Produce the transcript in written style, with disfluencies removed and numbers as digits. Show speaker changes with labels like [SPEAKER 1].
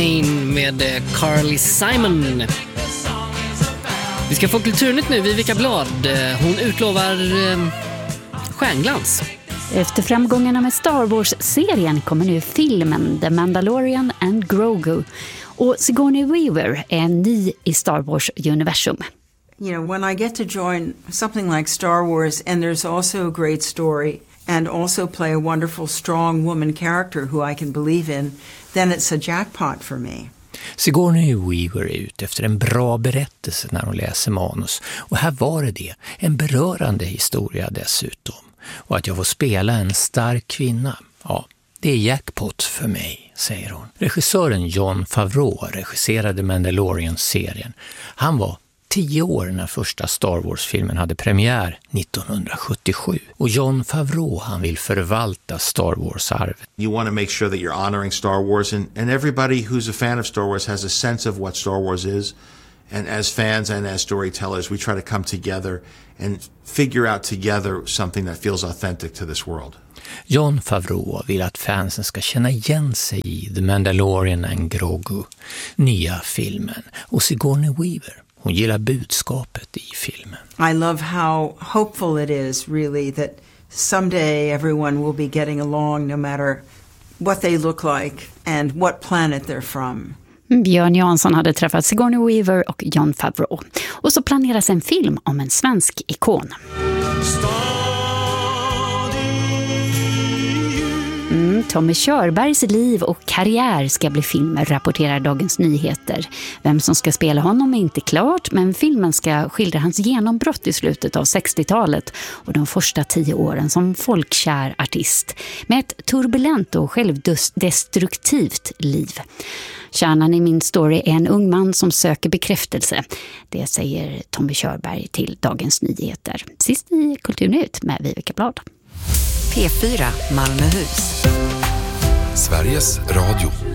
[SPEAKER 1] In med Carly Simon. Vi ska få kulturnytt nu, Vivica Blad. Hon utlovar stjärnglans.
[SPEAKER 2] Efter framgångarna med Star Wars-serien kommer nu filmen The Mandalorian and Grogu. Och Sigourney Weaver är ny i Star Wars-universum.
[SPEAKER 3] You know, when I get to join something like Star Wars and there's also a great story and also play a wonderful, strong woman character who I can believe in, then it's a jackpot for me.
[SPEAKER 4] Sigourney Weaver är ute efter en bra berättelse när hon läser manus. Och här var det. En berörande historia dessutom. Och att jag får spela en stark kvinna, ja, det är jackpot för mig, säger hon. Regissören Jon Favreau regisserade Mandalorian-serien. Han var 10 år när första Star Wars-filmen hade premiär 1977. Och Jon Favreau, han vill förvalta Star Wars-arvet.
[SPEAKER 5] You want to make sure that you're honoring Star Wars and everybody who's a fan of Star Wars has a sense of what Star Wars is. And as fans and as storytellers, we try to come together and figure out together something that feels authentic to this world.
[SPEAKER 4] Jon Favreau vill att fansen ska känna igen sig i The Mandalorian and Grogu, nya filmen. Och Sigourney Weaver, hon gillar budskapet i filmen.
[SPEAKER 3] I love how hopeful it is, really, that someday everyone will be getting along no matter what they look like and what planet they're from.
[SPEAKER 2] Björn Jansson hade träffat Sigourney Weaver och Jon Favreau. Och så planeras en film om en svensk ikon. Tommy Körbergs liv och karriär ska bli film, rapporterar Dagens Nyheter. Vem som ska spela honom är inte klart, men filmen ska skildra hans genombrott i slutet av 60-talet och de första 10 åren som folkkär artist med ett turbulent och självdestruktivt liv. Kärnan i min story är en ung man som söker bekräftelse. Det säger Tommy Körberg till Dagens Nyheter. Sist i Kulturnytt med Vivica Blad.
[SPEAKER 6] P4 Malmöhus.
[SPEAKER 7] Sveriges Radio.